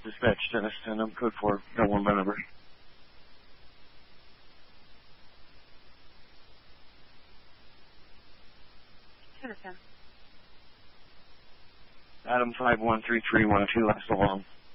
Dispatch, Dennis 10. I'm code 4. Got one by number. Dennis 10. Adam 513312, last along.